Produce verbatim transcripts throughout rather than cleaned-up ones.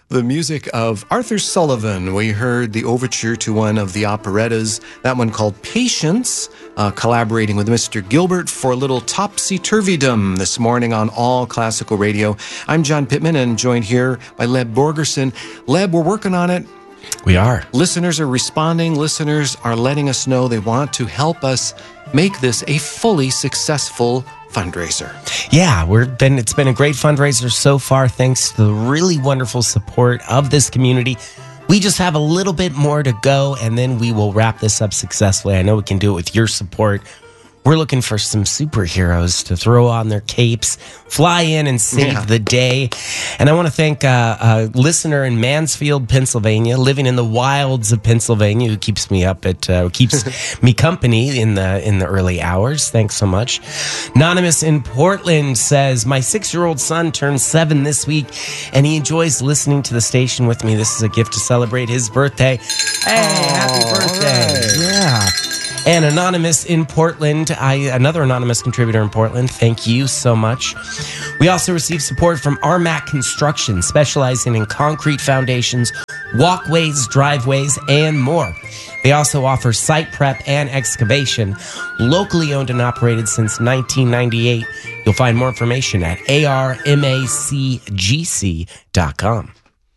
The music of Arthur Sullivan. We heard the overture to one of the operettas, that one called Patience, uh, collaborating with Mister Gilbert for a little topsy-turvydom this morning on All Classical Radio. I'm John Pittman and joined here by Leb Borgerson. Leb, we're working on it. We are. Listeners are responding. Listeners are letting us know they want to help us make this a fully successful fundraiser. Yeah, we're been it's been a great fundraiser so far, thanks to the really wonderful support of this community. We just have a little bit more to go, and then we will wrap this up successfully. I know we can do it with your support. We're looking for some superheroes to throw on their capes, fly in and save yeah. the day. And I want to thank uh, a listener in Mansfield, Pennsylvania, living in the wilds of Pennsylvania, who keeps me up at uh, keeps me company in the in the early hours. Thanks so much. Anonymous in Portland says, my six-year-old son turned seven this week, and he enjoys listening to the station with me. This is a gift to celebrate his birthday. Hey, oh, happy birthday! Right. Yeah. And Anonymous in Portland, I, another anonymous contributor in Portland, thank you so much. We also received support from Armac Construction, specializing in concrete foundations, walkways, driveways, and more. They also offer site prep and excavation, locally owned and operated since nineteen ninety-eight. You'll find more information at A R M A C G C dot com.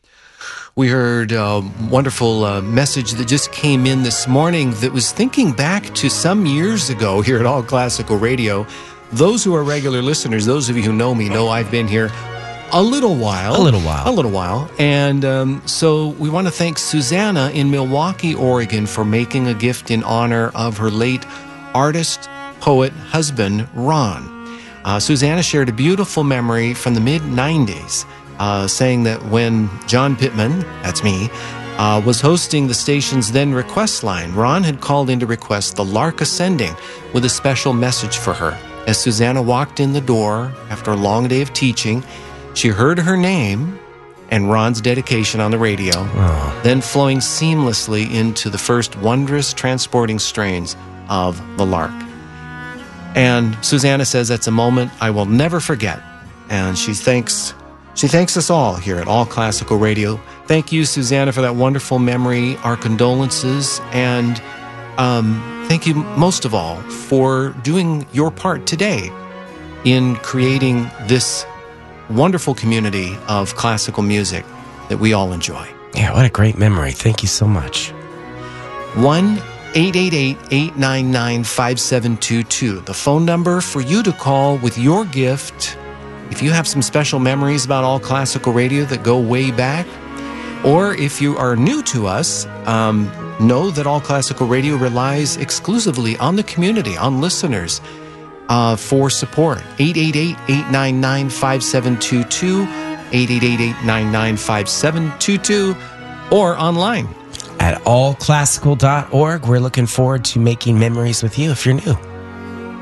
We heard a wonderful uh, message that just came in this morning that was thinking back to some years ago here at All Classical Radio. Those who are regular listeners, those of you who know me, know I've been here a little while. A little while. A little while. And um, so we want to thank Susanna in Milwaukee, Oregon, for making a gift in honor of her late artist, poet, husband, Ron. Uh, Susanna shared a beautiful memory from the mid nineties. Uh, saying that when John Pittman, that's me, uh, was hosting the station's then request line, Ron had called in to request the Lark Ascending with a special message for her. As Susanna walked in the door after a long day of teaching, she heard her name and Ron's dedication on the radio, oh. then flowing seamlessly into the first wondrous transporting strains of the Lark. And Susanna says that's a moment I will never forget. And she thanks... She thanks us all here at All Classical Radio. Thank you, Susanna, for that wonderful memory, our condolences, and um, thank you most of all for doing your part today in creating this wonderful community of classical music that we all enjoy. Yeah, what a great memory. Thank you so much. one eight eight eight, eight nine nine, five seven two two, the phone number for you to call with your gift. If you have some special memories about All Classical Radio that go way back, or if you are new to us, um, know that All Classical Radio relies exclusively on the community, on listeners, uh, for support. eight eight eight, eight nine nine, five seven two two, eight eight eight, eight nine nine, five seven two two, or online. At all classical dot org, we're looking forward to making memories with you if you're new.